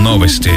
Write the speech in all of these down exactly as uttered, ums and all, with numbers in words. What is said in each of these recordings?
Новости.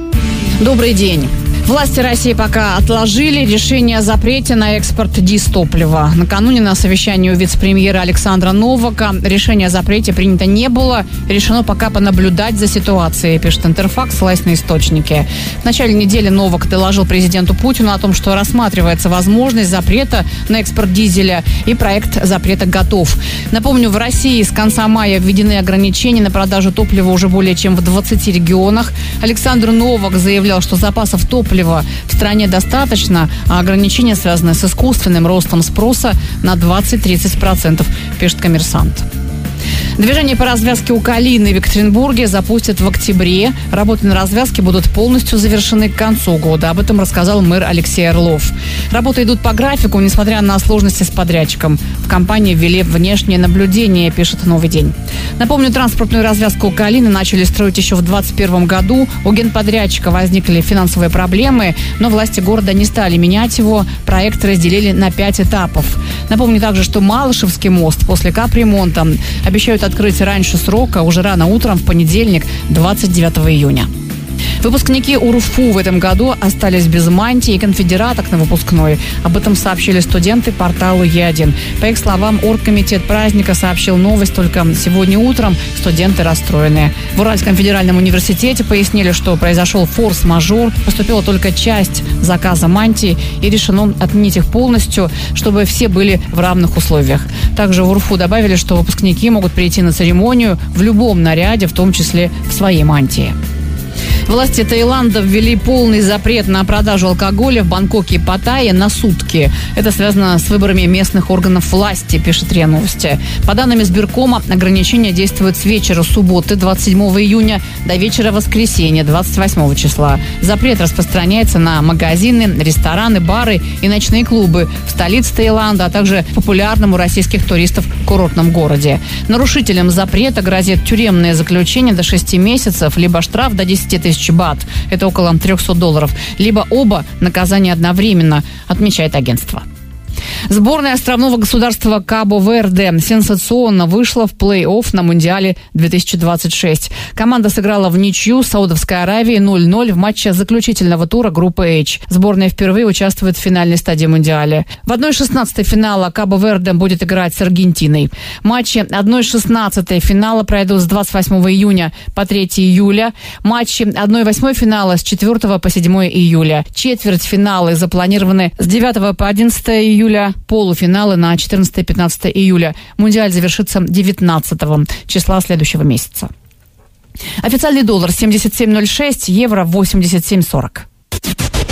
Добрый день. Власти России пока отложили решение о запрете на экспорт дизтоплива. Накануне на совещании у вице-премьера Александра Новака решение о запрете принято не было. Решено пока понаблюдать за ситуацией, пишет Интерфакс, ссылаясь на источники. В начале недели Новак доложил президенту Путину о том, что рассматривается возможность запрета на экспорт дизеля, и проект запрета готов. Напомню, в России с конца мая введены ограничения на продажу топлива уже более чем в двадцати регионах. Александр Новак заявлял, что запасов топлива в стране достаточно, а ограничения связаны с искусственным ростом спроса на двадцать-тридцать процентов, пишет «Коммерсант». Движение по развязке у Калины в Екатеринбурге запустят в октябре. Работы на развязке будут полностью завершены к концу года. Об этом рассказал мэр Алексей Орлов. Работы идут по графику, несмотря на сложности с подрядчиком. В компании ввели внешнее наблюдение, пишет «Новый день». Напомню, транспортную развязку у Калины начали строить еще в двадцать первом году. У генподрядчика возникли финансовые проблемы, но власти города не стали менять его. Проект разделили на пять этапов. Напомню также, что Малышевский мост после капремонта обещают открыть раньше срока, уже рано утром в понедельник, двадцать девятого июня. Выпускники УрФУ в этом году остались без мантии и конфедераток на выпускной. Об этом сообщили студенты порталу Е один. По их словам, оргкомитет праздника сообщил новость только сегодня утром. Студенты расстроены. В Уральском федеральном университете пояснили, что произошел форс-мажор. Поступила только часть заказа мантии и решено отменить их полностью, чтобы все были в равных условиях. Также в УрФУ добавили, что выпускники могут прийти на церемонию в любом наряде, в том числе в своей мантии. Власти Таиланда ввели полный запрет на продажу алкоголя в Бангкоке и Паттайе на сутки. Это связано с выборами местных органов власти, пишет РИА Новости. По данным избиркома, ограничения действуют с вечера субботы двадцать седьмого июня до вечера воскресенья двадцать восьмого числа. Запрет распространяется на магазины, рестораны, бары и ночные клубы в столице Таиланда, а также популярном у российских туристов курортном городе. Нарушителям запрета грозит тюремное заключение до шести месяцев, либо штраф до десяти тысяч бат, это около трехсот долларов, либо оба наказания одновременно, отмечает агентство. Сборная островного государства Кабо-Верде сенсационно вышла в плей-офф на Мундиале две тысячи двадцать шесть. Команда сыграла в ничью с Саудовской Аравией ноль ноль в матче заключительного тура группы H. Сборная впервые участвует в финальной стадии Мундиаля. В одной шестнадцатой финала Кабо-Верде будет играть с Аргентиной. Матчи одной шестнадцатой финала пройдут с двадцать восьмого июня по третьего июля. Матчи одной восьмой финала с четвёртого по седьмое июля. Четвертьфиналы запланированы с девятого по одиннадцатое июля. Полуфиналы на четырнадцатое-пятнадцатое июля. Мундиаль завершится девятнадцатого числа следующего месяца. Официальный доллар семьдесят семь ноль шесть, евро восемьдесят семь сорок.